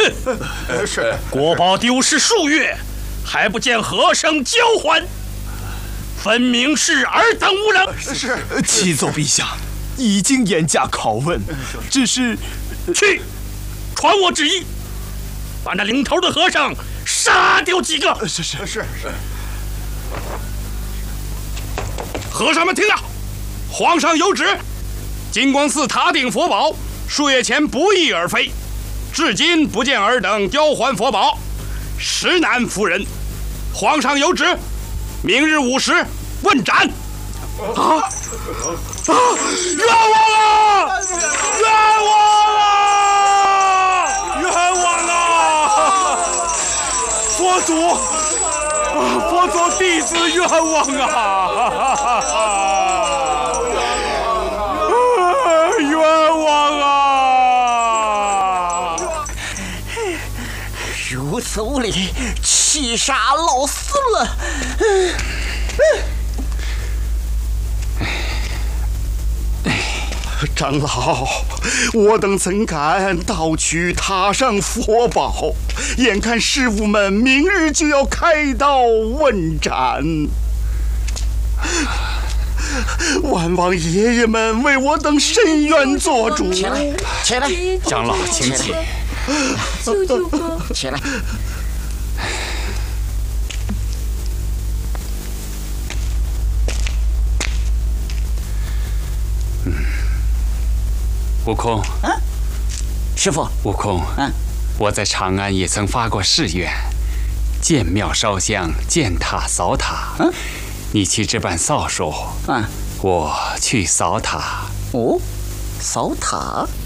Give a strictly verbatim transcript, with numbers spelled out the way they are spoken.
哼！是。 国宝丢失数月，还不见和尚交还，分明是尔等无能。 是。 启奏陛下，已经严加拷问，只是去，传我旨意，把那领头的和尚杀掉几个。 是是是是。 和尚们听啊！皇上有旨，金光寺塔顶佛宝数月前不翼而飞，至今不见尔等交还佛宝，实难服人。皇上有旨，明日午时问斩。啊啊！冤枉啊！冤枉啊！冤枉啊！佛祖，佛祖弟子冤枉啊！冤枉啊！ 如此无礼，气杀老死了！ 长老，我等怎敢盗取塔上佛宝？眼看师傅们明日就要开刀问斩，万王爷爷们为我等伸冤做主。 起来，起来， 长老，请起。 舅舅哥， 起来。 悟空， 嗯，师傅， 悟空， 嗯， 我在长安也曾发过誓愿，见庙烧香，见塔扫塔。 嗯， 你去置办扫帚， 嗯， 我去扫塔。 哦，扫塔。